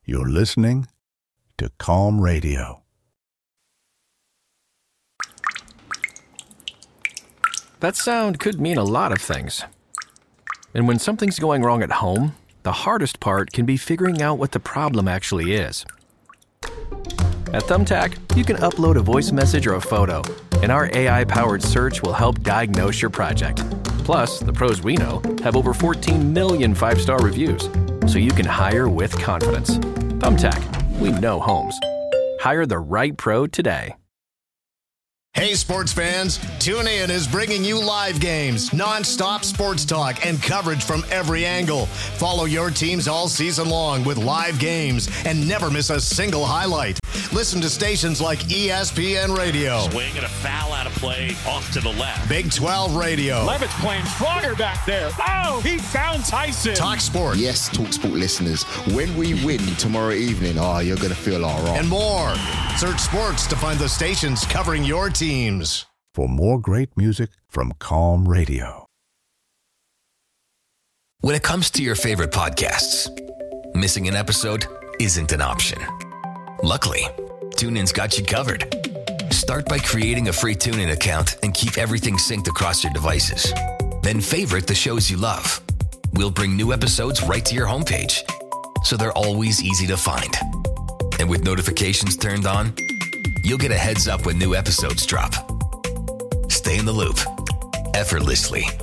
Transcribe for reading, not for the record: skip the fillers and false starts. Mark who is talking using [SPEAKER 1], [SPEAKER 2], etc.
[SPEAKER 1] You're listening to Calm Radio.
[SPEAKER 2] That sound could mean a lot of things. And when something's going wrong at home, the hardest part can be figuring out what the problem actually is. At Thumbtack, you can upload a voice message or a photo, and our AI-powered search will help diagnose your project. Plus, the pros we know have over 14 million 5-star reviews, so you can hire with confidence. Thumbtack, we know homes. Hire the right pro today.
[SPEAKER 3] Hey, sports fans, TuneIn is bringing you live games, non-stop sports talk, and coverage from every angle. Follow your teams all season long with live games and never miss a single highlight. Listen to stations like ESPN Radio.
[SPEAKER 4] Swing and a foul out of play off to the left.
[SPEAKER 3] Big 12 Radio.
[SPEAKER 5] Levitt's playing stronger back there. Oh, he found Tyson.
[SPEAKER 3] Talk Sport.
[SPEAKER 6] Yes, Talk Sport listeners, when we win tomorrow evening, you're going to feel all right.
[SPEAKER 3] And more. Search sports to find the stations covering your teams.
[SPEAKER 1] For more great music from Calm Radio.
[SPEAKER 7] When it comes to your favorite podcasts, missing an episode isn't an option. Luckily, TuneIn's got you covered. Start by creating a free TuneIn account and keep everything synced across your devices. Then favorite the shows you love. We'll bring new episodes right to your homepage, so they're always easy to find. And with notifications turned on, you'll get a heads up when new episodes drop. Stay in the loop effortlessly